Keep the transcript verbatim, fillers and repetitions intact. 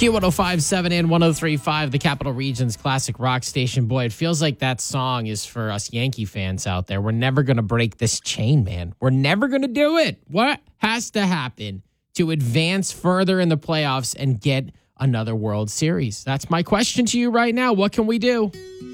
Q one oh five point seven and one oh three point five, the Capital Region's classic rock station. Boy, it feels like that song is for us Yankee fans out there. We're never going to break this chain, man. We're never going to do it. What has to happen to advance further in the playoffs and get another World Series? That's my question to you right now. What can we do?